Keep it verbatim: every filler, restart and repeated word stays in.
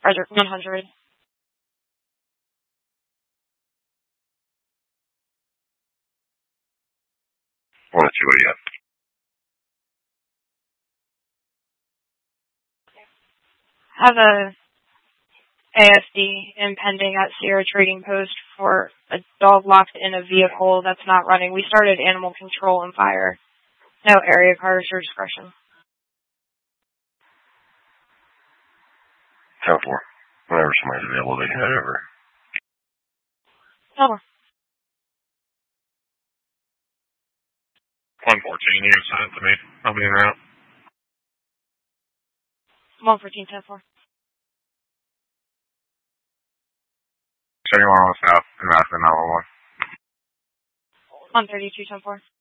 Roger, one hundred. one oh two, what do you have? Have a A S D impending at Sierra Trading Post for a dog locked in a vehicle that's not running. We started animal control and fire. No area cars or discretion. ten four. Whenever somebody's available, they can head over. Over. one fourteen, you can send it to me. I'll be en route. one fourteen, ten four. So you want to south and Madison nine one one. one thirty-two, ten four.